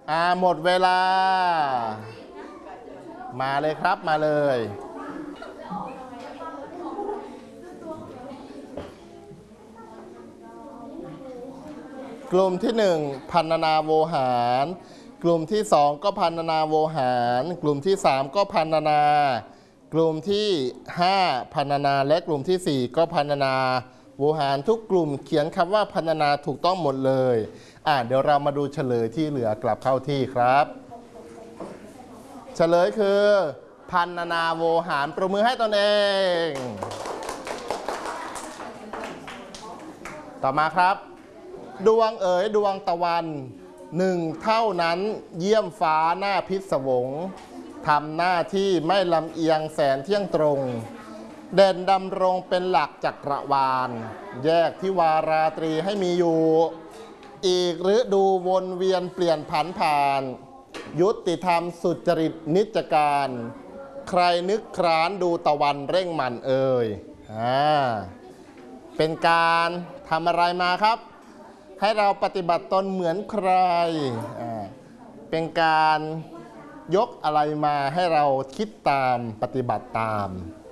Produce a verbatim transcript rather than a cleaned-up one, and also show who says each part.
Speaker 1: อ่าหมดเวลามาเลยครับมาเลยกลุ่มที่หนึ่งพรรณนาโวหารกลุ่มที่สองก็พรรณนาโวหารกลุ่มที่สามก็พรรณนากลุ่มที่ห้าพรรณนาและกลุ่มที่สี่ก็พรรณนาโวหารทุกกลุ่มเขียนคำว่าพรรณนาถูกต้องหมดเลยอ่ะเดี๋ยวเรามาดูเฉลยที่เหลือกลับเข้าที่ครับเฉลยคือพรรณนาโวหารปรบมือให้ตนเองต่อมาครับดวงเอ๋ยดวงตะวันหนึ่งเท่านั้นเยี่ยมฟ้าหน้าพิศวงทำหน้าที่ไม่ลำเอียงแสนเที่ยงตรงเด่นดำรงเป็นหลักจักรวาลแยกที่วาราตรีให้มีอยู่อีกฤดูวนเวียนเปลี่ยนผันผ่านยุติธรรมสุจริตนิจการใครนึกคร้านดูตะวันเร่งมันเอ่ยอ่าเป็นการทำอะไรมาครับให้เราปฏิบัติตนเหมือนใครอ่าเป็นการยกอะไรมาให้เราคิดตามปฏิบัติตาม